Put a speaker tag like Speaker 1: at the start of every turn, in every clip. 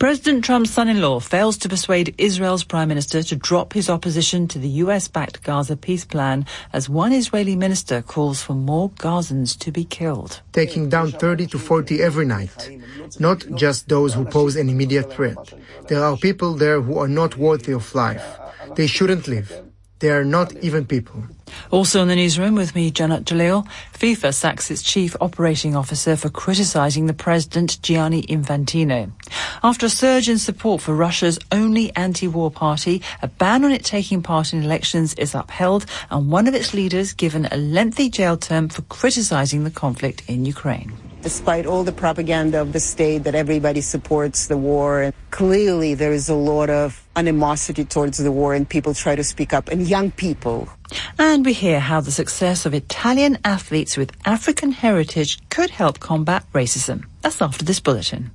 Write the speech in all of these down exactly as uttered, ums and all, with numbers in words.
Speaker 1: President Trump's son-in-law fails to persuade Israel's prime minister to drop his opposition to the U S-backed Gaza peace plan as one Israeli minister calls for more Gazans to be killed.
Speaker 2: Taking down thirty to forty every night. Not just those who pose an immediate threat. There are people there who are not worthy of life. They shouldn't live. They are not even people.
Speaker 1: Also in the newsroom with me, Janat Jalil, FIFA sacks its chief operating officer for criticising the president, Gianni Infantino. After a surge in support for Russia's only anti-war party, a ban on it taking part in elections is upheld and one of its leaders given a lengthy jail term for criticising the conflict in Ukraine.
Speaker 3: Despite all the propaganda of the state that everybody supports the war, and clearly there is a lot of animosity towards the war and people try to speak up, and young people.
Speaker 1: And we hear how the success of Italian athletes with African heritage could help combat racism. That's after this bulletin.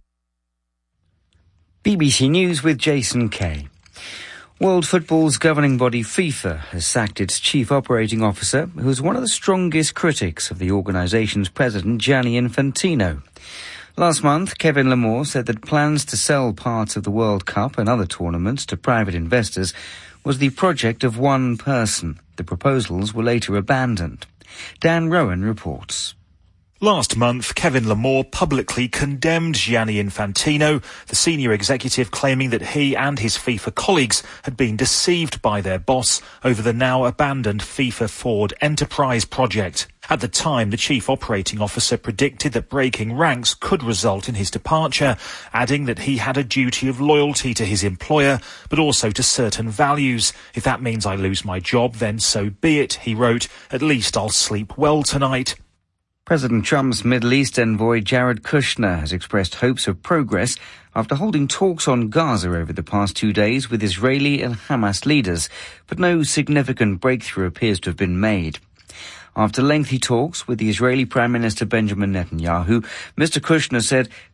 Speaker 4: B B C News with Jason Kay. World football's governing body FIFA has sacked its chief operating officer, who is one of the strongest critics of the organisation's president, Gianni Infantino. Last month, Kevin Lamore said that plans to sell parts of the World Cup and other tournaments to private investors was the project of one person. The proposals were later abandoned. Dan Rowan reports.
Speaker 5: Last month, Kevin Lamore publicly condemned Gianni Infantino, the senior executive claiming that he and his FIFA colleagues had been deceived by their boss over the now abandoned FIFA Ford Enterprise project. At the time, the chief operating officer predicted that breaking ranks could result in his departure, adding that he had a duty of loyalty to his employer, but also to certain values. If that means I lose my job, then so be it, he wrote. At least I'll sleep well tonight.
Speaker 4: President Trump's Middle East envoy Jared Kushner has expressed hopes of progress after holding talks on Gaza over the past two days with Israeli and Hamas leaders, but no significant breakthrough appears to have been made. After lengthy talks with the Israeli Prime Minister Benjamin Netanyahu, Mister Kushner said